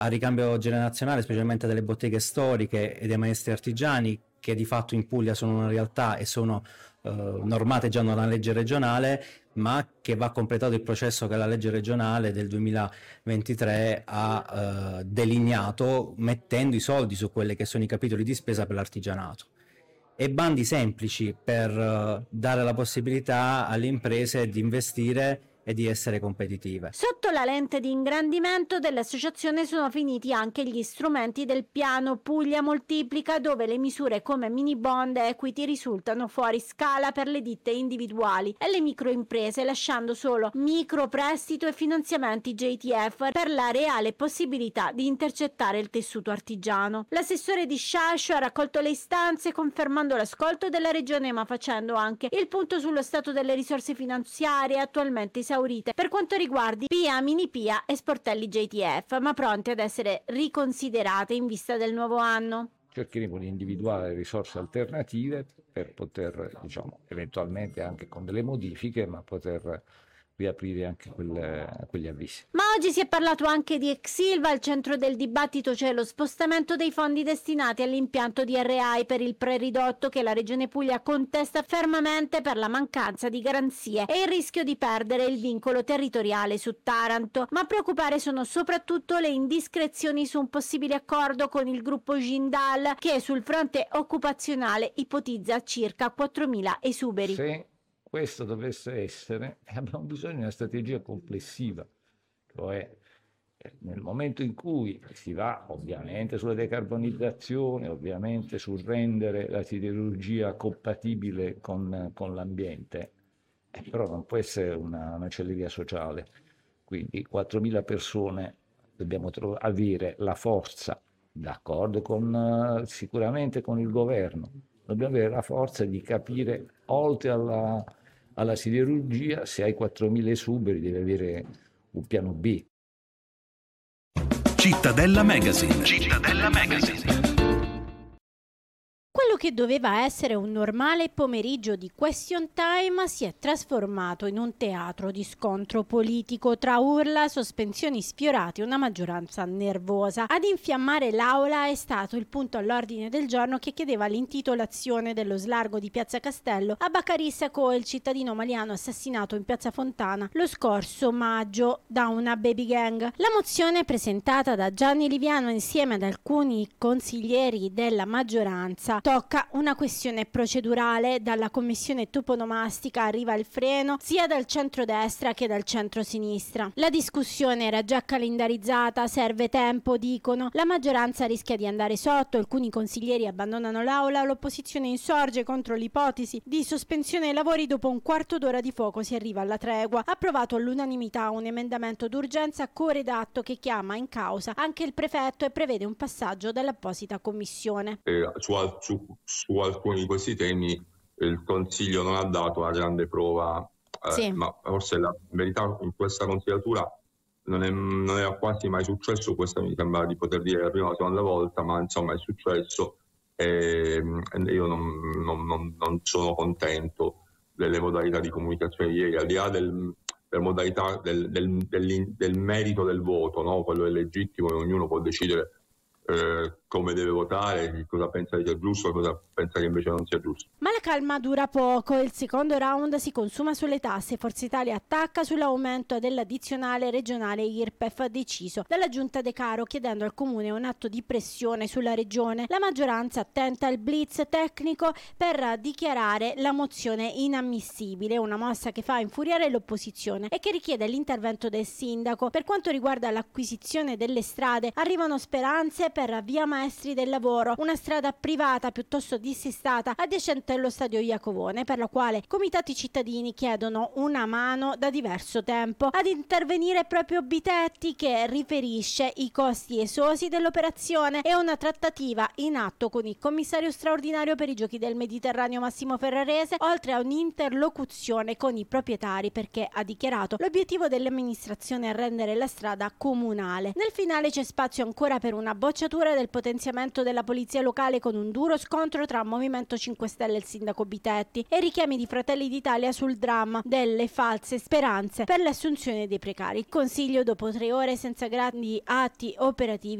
al ricambio generazionale, specialmente delle botteghe storiche e dei maestri artigiani, che di fatto in Puglia sono una realtà e sono normate già da una legge regionale, ma che va completato il processo che la legge regionale del 2023 ha delineato, mettendo i soldi su quelli che sono i capitoli di spesa per l'artigianato, e bandi semplici per dare la possibilità alle imprese di investire e di essere competitive. Sotto la lente di ingrandimento dell'associazione sono finiti anche gli strumenti del piano Puglia Moltiplica, dove le misure come mini bond e equity risultano fuori scala per le ditte individuali e le microimprese, lasciando solo microprestito e finanziamenti JTF per la reale possibilità di intercettare il tessuto artigiano. L'assessore di Sciascio ha raccolto le istanze confermando l'ascolto della regione, ma facendo anche il punto sullo stato delle risorse finanziarie attualmente esaurite per quanto riguarda PIA, mini PIA e sportelli JTF, ma pronte ad essere riconsiderate in vista del nuovo anno. Cercheremo di individuare risorse alternative per poter, eventualmente anche con delle modifiche, ma poter riaprire anche quegli avvisi. Ma oggi si è parlato anche di Exilva. Al centro del dibattito c'è lo spostamento dei fondi destinati all'impianto di RAI per il preridotto, che la Regione Puglia contesta fermamente per la mancanza di garanzie e il rischio di perdere il vincolo territoriale su Taranto. Ma a preoccupare sono soprattutto le indiscrezioni su un possibile accordo con il gruppo Jindal, che sul fronte occupazionale ipotizza circa 4.000 esuberi. Se questo dovesse essere, abbiamo bisogno di una strategia complessiva, cioè nel momento in cui si va ovviamente sulla decarbonizzazione, ovviamente sul rendere la siderurgia compatibile con l'ambiente, però non può essere una macelleria sociale. Quindi 4.000 persone, dobbiamo avere la forza, d'accordo sicuramente con il governo, dobbiamo avere la forza di capire, oltre alla siderurgia, se hai 4.000 esuberi devi avere un piano B. Cittadella Magazine. Quello che doveva essere un normale pomeriggio di question time si è trasformato in un teatro di scontro politico tra urla, sospensioni sfiorate e una maggioranza nervosa. Ad infiammare l'aula è stato il punto all'ordine del giorno che chiedeva l'intitolazione dello slargo di Piazza Castello a Bacari Sacco, il cittadino maliano assassinato in Piazza Fontana lo scorso maggio da una baby gang. La mozione, presentata da Gianni Liviano insieme ad alcuni consiglieri della maggioranza, tocca una questione procedurale. Dalla commissione toponomastica arriva il freno sia dal centrodestra che dal centrosinistra. La discussione era già calendarizzata, serve tempo, dicono. La maggioranza rischia di andare sotto, alcuni consiglieri abbandonano l'aula, l'opposizione insorge contro l'ipotesi di sospensione dei lavori. Dopo un quarto d'ora di fuoco si arriva alla tregua. Approvato all'unanimità un emendamento d'urgenza coredatto che chiama in causa anche il prefetto e prevede un passaggio dall'apposita commissione. Su alcuni di questi temi il Consiglio non ha dato una grande prova, sì. Ma forse la verità in questa consigliatura non era quasi mai successo. Questa mi sembra di poter dire la prima o la seconda volta, ma insomma è successo e io non sono contento delle modalità di comunicazione di ieri, al di là delle modalità del merito del voto, no? Quello è legittimo e ognuno può decidere come deve votare, cosa pensa che sia giusto, cosa pensa che invece non sia giusto. Ma la calma dura poco, il secondo round si consuma sulle tasse. Forza Italia attacca sull'aumento dell'addizionale regionale IRPEF deciso dalla giunta De Caro, chiedendo al comune un atto di pressione sulla regione. La maggioranza tenta il blitz tecnico per dichiarare la mozione inammissibile, una mossa che fa infuriare l'opposizione e che richiede l'intervento del sindaco. Per quanto riguarda l'acquisizione delle strade, arrivano speranze per via Maestri del Lavoro, una strada privata piuttosto dissestata adiacente allo stadio Iacovone, per la quale comitati cittadini chiedono una mano da diverso tempo. Ad intervenire proprio Bitetti, che riferisce i costi esosi dell'operazione e una trattativa in atto con il commissario straordinario per i giochi del Mediterraneo Massimo Ferrarese, oltre a un'interlocuzione con i proprietari, perché ha dichiarato l'obiettivo dell'amministrazione è rendere la strada comunale. Nel finale c'è spazio ancora per una boccia bocciatura del potenziamento della polizia locale con un duro scontro tra Movimento 5 Stelle e il sindaco Bitetti e richiami di Fratelli d'Italia sul dramma delle false speranze per le assunzioni dei precari. Il Consiglio, dopo 3 ore senza grandi atti operativi,